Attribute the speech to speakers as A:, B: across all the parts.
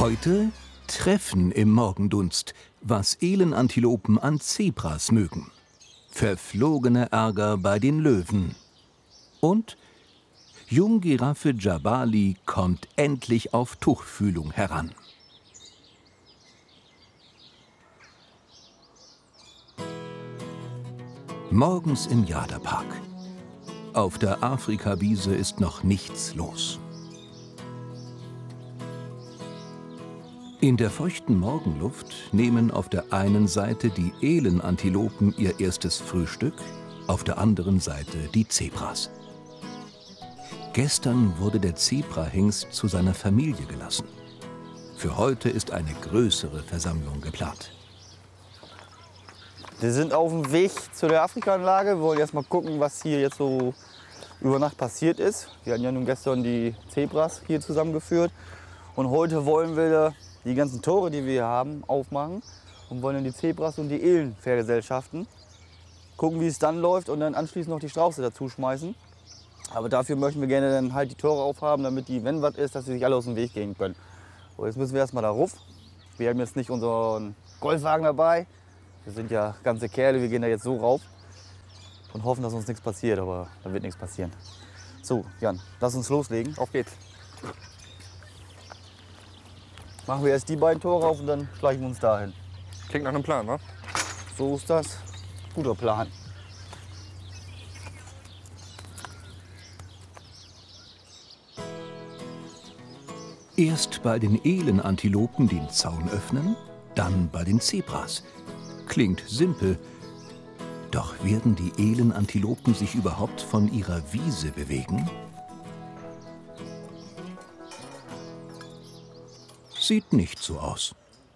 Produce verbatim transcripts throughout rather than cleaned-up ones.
A: Heute Treffen im Morgendunst, was Elenantilopen an Zebras mögen. Verflogene Ärger bei den Löwen. Und Junggiraffe Jabali kommt endlich auf Tuchfühlung heran. Morgens im Jada-Park. Auf der Afrikawiese ist noch nichts los. In der feuchten Morgenluft nehmen auf der einen Seite die Elenantilopen ihr erstes Frühstück, auf der anderen Seite die Zebras. Gestern wurde der Zebrahengst zu seiner Familie gelassen. Für heute ist eine größere Versammlung geplant.
B: Wir sind auf dem Weg zu der Afrika-Anlage. Wir wollen erst mal gucken, was hier jetzt so über Nacht passiert ist. Wir hatten ja nun gestern die Zebras hier zusammengeführt. Und heute wollen wir die ganzen Tore, die wir hier haben, aufmachen und wollen dann die Zebras und die Elen vergesellschaften. Gucken, wie es dann läuft und dann anschließend noch die Strauße dazu schmeißen. Aber dafür möchten wir gerne dann halt die Tore aufhaben, damit die, wenn was ist, dass sie sich alle aus dem Weg gehen können. So, jetzt müssen wir erstmal da rauf. Wir haben jetzt nicht unseren Golfwagen dabei. Wir sind ja ganze Kerle, wir gehen da jetzt so rauf und hoffen, dass uns nichts passiert, aber da wird nichts passieren. So, Jan, lass uns loslegen. Auf geht's. Machen wir erst die beiden Tore auf und dann schleichen wir uns dahin.
C: Klingt nach einem Plan, wa?
B: So ist das. Guter Plan.
A: Erst bei den Elenantilopen den Zaun öffnen, dann bei den Zebras. Klingt simpel. Doch werden die Elenantilopen sich überhaupt von ihrer Wiese bewegen? Sieht nicht so aus.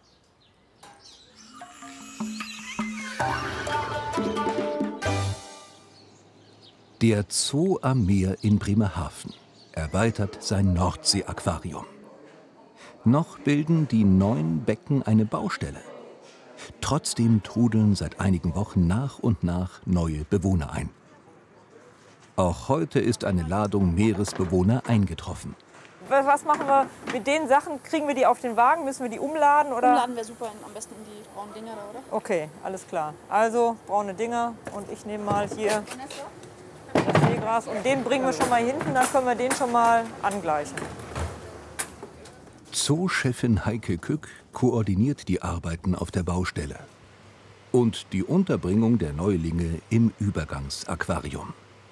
A: Der Zoo am Meer in Bremerhaven erweitert sein Nordsee-Aquarium. Noch bilden die neun Becken eine Baustelle. Trotzdem trudeln seit einigen Wochen nach und nach neue Bewohner ein. Auch heute ist eine Ladung Meeresbewohner eingetroffen.
D: Was machen wir mit den Sachen? Kriegen wir die auf den Wagen? Müssen wir die umladen? Oder?
E: Umladen wäre super, am besten in die braunen Dinger da, oder?
D: Okay, alles klar. Also braune Dinger und ich nehme mal hier das Seegras. Und den bringen wir schon mal hinten, dann können wir den schon mal angleichen.
A: Zoo-Chefin Heike Kück koordiniert die Arbeiten auf der Baustelle und die Unterbringung der Neulinge im Übergangsaquarium.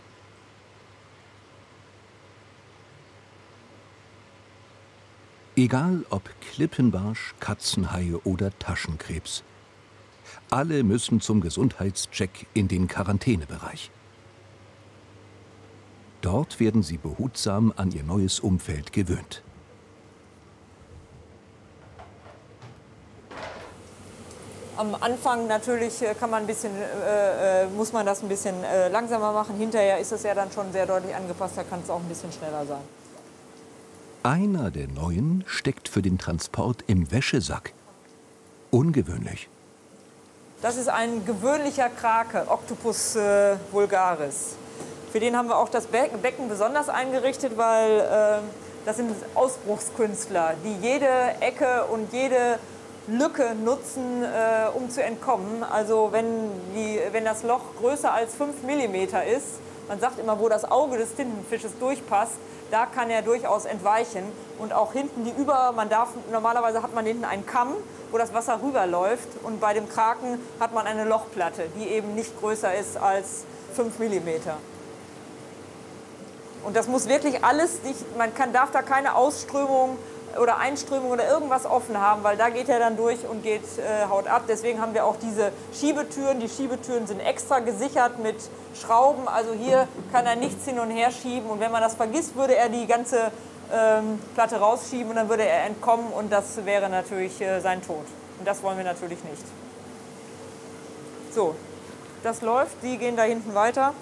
A: Egal ob Klippenbarsch, Katzenhaie oder Taschenkrebs. Alle müssen zum Gesundheitscheck in den Quarantänebereich. Dort werden sie behutsam an ihr neues Umfeld gewöhnt.
D: Am Anfang natürlich kann man ein bisschen, äh, muss man das ein bisschen äh, langsamer machen. Hinterher ist es ja dann schon sehr deutlich angepasst, da kann es auch ein bisschen schneller sein.
A: Einer der Neuen steckt für den Transport im Wäschesack. Ungewöhnlich.
D: Das ist ein gewöhnlicher Krake, Octopus äh, vulgaris. Für den haben wir auch das Be Becken besonders eingerichtet, weil äh, das sind Ausbruchskünstler, die jede Ecke und jede Lücke nutzen, äh, um zu entkommen. Also wenn, die, wenn das Loch größer als fünf Millimeter ist, man sagt immer, wo das Auge des Tintenfisches durchpasst, da kann er durchaus entweichen. Und auch hinten die über, man darf, normalerweise hat man hinten einen Kamm, wo das Wasser rüberläuft. Und bei dem Kraken hat man eine Lochplatte, die eben nicht größer ist als fünf Millimeter. Und das muss wirklich alles, nicht, man kann, darf da keine Ausströmung oder Einströmung oder irgendwas offen haben, weil da geht er dann durch und geht, äh, haut ab. Deswegen haben wir auch diese Schiebetüren. Die Schiebetüren sind extra gesichert mit Schrauben. Also hier kann er nichts hin und her schieben. Und wenn man das vergisst, würde er die ganze ähm, Platte rausschieben und dann würde er entkommen. Und das wäre natürlich äh, sein Tod. Und das wollen wir natürlich nicht. So, das läuft. Die gehen da hinten weiter.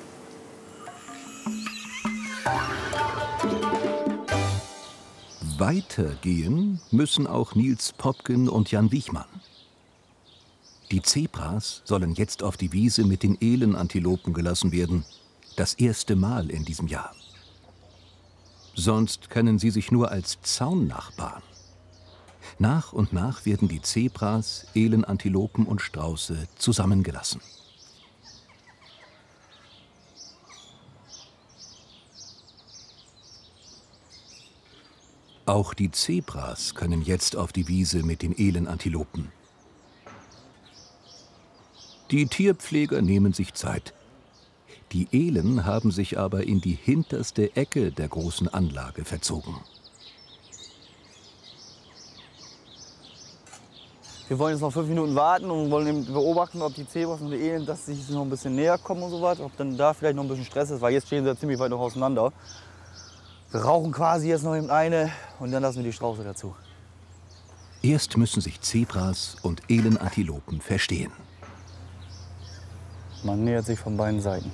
A: Weitergehen müssen auch Niels Popken und Jan Wichmann. Die Zebras sollen jetzt auf die Wiese mit den Elenantilopen gelassen werden. Das erste Mal in diesem Jahr. Sonst kennen sie sich nur als Zaunnachbarn. Nach und nach werden die Zebras, Elenantilopen und Strauße zusammengelassen. Auch die Zebras können jetzt auf die Wiese mit den Elenantilopen. Die Tierpfleger nehmen sich Zeit. Die Elen haben sich aber in die hinterste Ecke der großen Anlage verzogen.
B: Wir wollen jetzt noch fünf Minuten warten und wollen eben beobachten, ob die Zebras und die Elen, dass sie sich noch ein bisschen näher kommen und so weiter. Ob dann da vielleicht noch ein bisschen Stress ist, weil jetzt stehen sie ja ziemlich weit noch auseinander. Wir rauchen quasi jetzt noch eben eine und dann lassen wir die Strauße dazu.
A: Erst müssen sich Zebras und Elenantilopen verstehen.
B: Man nähert sich von beiden Seiten.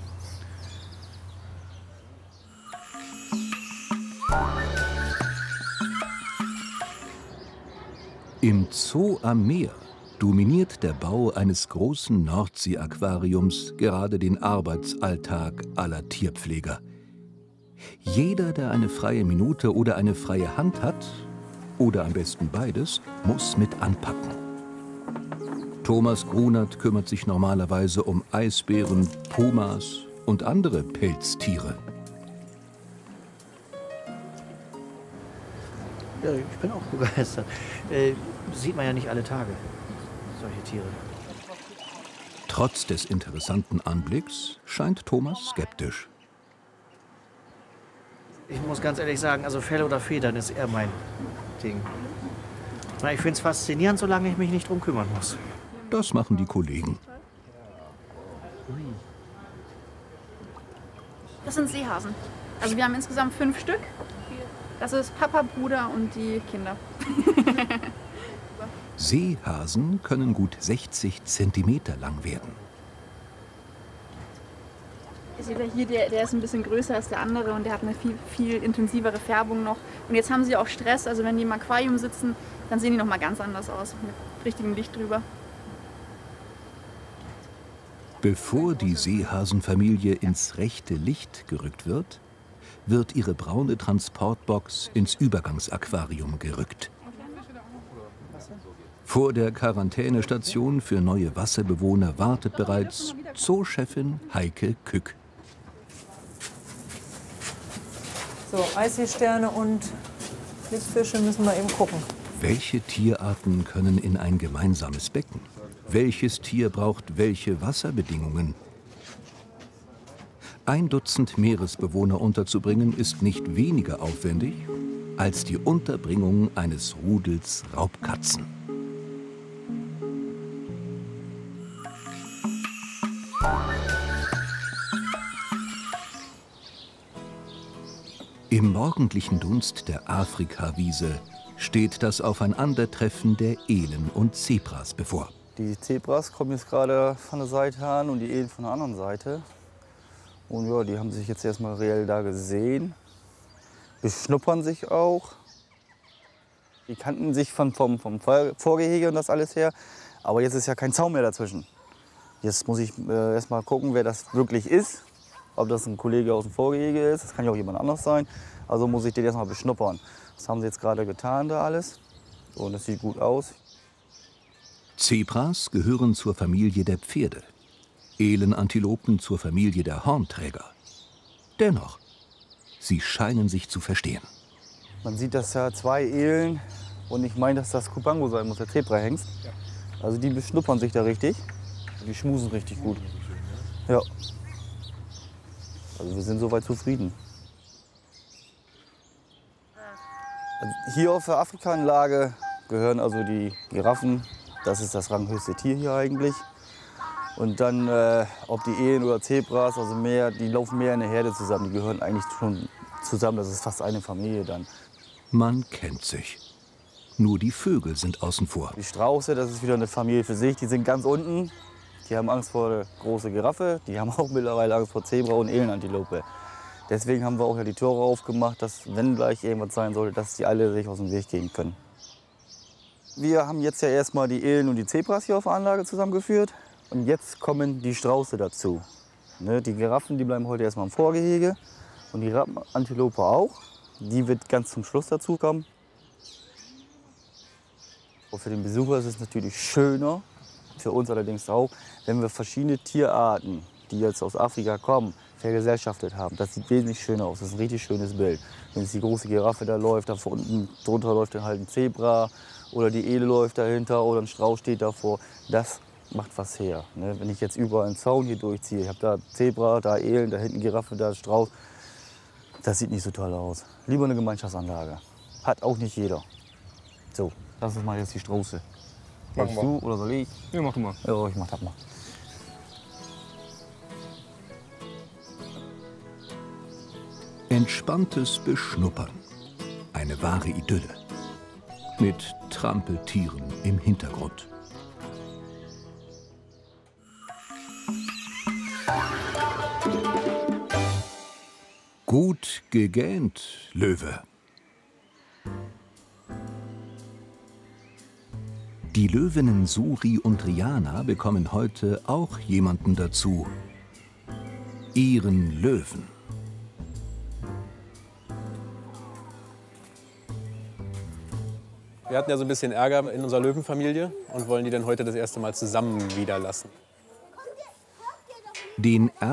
A: Im Zoo am Meer dominiert der Bau eines großen Nordsee-Aquariums gerade den Arbeitsalltag aller Tierpfleger. Jeder, der eine freie Minute oder eine freie Hand hat, oder am besten beides, muss mit anpacken. Thomas Grunert kümmert sich normalerweise um Eisbären, Pumas und andere Pelztiere.
C: Ja, ich bin auch begeistert. Äh, sieht man ja nicht alle Tage, solche Tiere.
A: Trotz des interessanten Anblicks scheint Thomas skeptisch.
C: Ich muss ganz ehrlich sagen, also Fell oder Federn ist eher mein Ding. Na, ich finde es faszinierend, solange ich mich nicht drum kümmern muss.
A: Das machen die Kollegen.
E: Das sind Seehasen. Also wir haben insgesamt fünf Stück. Das ist Papa, Bruder und die Kinder.
A: Seehasen können gut sechzig Zentimeter lang werden.
E: Ihr seht ja hier, der, der ist ein bisschen größer als der andere und der hat eine viel, viel intensivere Färbung noch. Und jetzt haben sie auch Stress, also wenn die im Aquarium sitzen, dann sehen die noch mal ganz anders aus, mit richtigem Licht drüber.
A: Bevor die Seehasenfamilie ins rechte Licht gerückt wird, wird ihre braune Transportbox ins Übergangsaquarium gerückt. Vor der Quarantänestation für neue Wasserbewohner wartet bereits Zoochefin Heike Kück.
D: So, Eisseesterne und Blitzfische müssen wir eben gucken.
A: Welche Tierarten können in ein gemeinsames Becken? Welches Tier braucht welche Wasserbedingungen? Ein Dutzend Meeresbewohner unterzubringen ist nicht weniger aufwendig als die Unterbringung eines Rudels Raubkatzen. Im morgendlichen Dunst der Afrikawiese steht das Aufeinandertreffen der Elen und Zebras bevor.
B: Die Zebras kommen jetzt gerade von der Seite an und die Elen von der anderen Seite. Und ja, die haben sich jetzt erstmal reell da gesehen, beschnuppern sich auch. Die kannten sich von, vom, vom Vorgehege und das alles her, aber jetzt ist ja kein Zaun mehr dazwischen. Jetzt muss ich äh, erstmal gucken, wer das wirklich ist. Ob das ein Kollege aus dem Vorgehege ist, das kann ja auch jemand anders sein. Also muss ich den erstmal beschnuppern. Das haben sie jetzt gerade getan, da alles. Und das sieht gut aus.
A: Zebras gehören zur Familie der Pferde. Elenantilopen zur Familie der Hornträger. Dennoch, sie scheinen sich zu verstehen.
B: Man sieht, dass ja zwei Elen und ich meine, dass das Kupango sein muss, der Zebrahengst. Also die beschnuppern sich da richtig. Die schmusen richtig gut. Ja. Also wir sind soweit zufrieden. Also hier auf der Afrika-Anlage gehören also die Giraffen. Das ist das ranghöchste Tier hier eigentlich. Und dann, äh, ob die Elen oder Zebras, also mehr, die laufen mehr in der Herde zusammen. Die gehören eigentlich schon zusammen, das ist fast eine Familie dann.
A: Man kennt sich. Nur die Vögel sind außen vor.
B: Die Strauße, das ist wieder eine Familie für sich, die sind ganz unten. Die haben Angst vor der großen Giraffe, die haben auch mittlerweile Angst vor Zebra und Elenantilope. Deswegen haben wir auch ja die Tore aufgemacht, dass, wenn gleich irgendwas sein sollte, dass die alle sich aus dem Weg gehen können. Wir haben jetzt ja erstmal die Elen und die Zebras hier auf der Anlage zusammengeführt. Und jetzt kommen die Strauße dazu. Ne, die Giraffen, die bleiben heute erstmal im Vorgehege. Und die Rappenantilope auch. Die wird ganz zum Schluss dazu kommen. Für den Besucher ist es natürlich schöner, für uns allerdings auch, wenn wir verschiedene Tierarten, die jetzt aus Afrika kommen, vergesellschaftet haben. Das sieht wesentlich schöner aus, das ist ein richtig schönes Bild. Wenn jetzt die große Giraffe da läuft, da unten drunter läuft dann halt ein Zebra oder die Ele läuft dahinter oder ein Strauß steht davor. Das macht was her. Ne? Wenn ich jetzt überall einen Zaun hier durchziehe, ich habe da Zebra, da Elen, da hinten Giraffe, da Strauß, das sieht nicht so toll aus. Lieber eine Gemeinschaftsanlage. Hat auch nicht jeder. So, das ist mal jetzt die Straße. Machst du oder soll ich?
F: Ja, mach du mal.
B: Ja, ich mach das mal.
A: Entspanntes Beschnuppern. Eine wahre Idylle. Mit Trampeltieren im Hintergrund. Gut gegähnt, Löwe. Die Löwinnen Suri und Riana bekommen heute auch jemanden dazu. Ihren Löwen.
F: Wir hatten ja so ein bisschen Ärger in unserer Löwenfamilie und wollen die dann heute das erste Mal zusammen wieder lassen.
A: Den